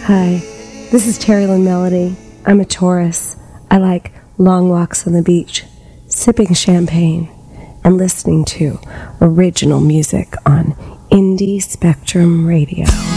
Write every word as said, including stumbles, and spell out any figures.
Hi, this is Terry Lynn Melody. I'm a Taurus. I like long walks on the beach, sipping champagne, and listening to original music on Indie Spectrum Radio.